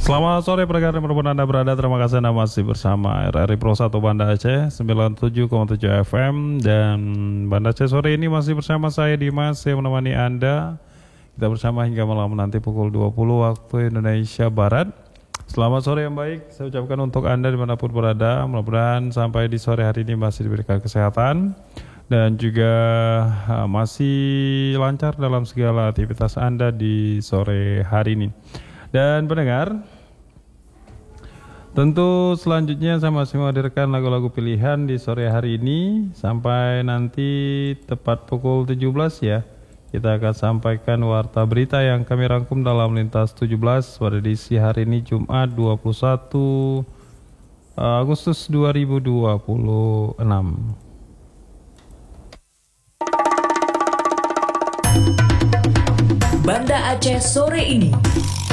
Selamat sore pendengar dimanapun Anda berada. Terima kasih Anda masih bersama RRI Pro 1 Banda Aceh 97,7 FM. Dan Banda Aceh sore ini masih bersama saya Dimas yang menemani Anda. Kita bersama hingga malam nanti pukul 20 waktu Indonesia Barat. Selamat sore yang baik saya ucapkan untuk Anda dimanapun berada. Mudah-mudahan sampai di sore hari ini masih diberikan kesehatan dan juga masih lancar dalam segala aktivitas Anda di sore hari ini. Dan pendengar, tentu selanjutnya saya masih menghadirkan lagu-lagu pilihan di sore hari ini sampai nanti tepat pukul 17 ya. Kita akan sampaikan warta berita yang kami rangkum dalam Lintas 17 pada edisi hari ini Jumat 21 Agustus 2026. Banda Aceh sore ini.